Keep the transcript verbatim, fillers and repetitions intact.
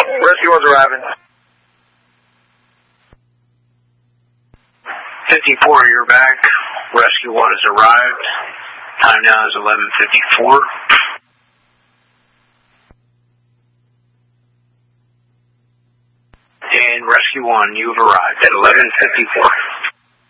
Rescue one's arriving. fifty-four, you're back. Rescue one has arrived. Time now is eleven fifty-four. And Rescue one, you've arrived at eleven fifty-four.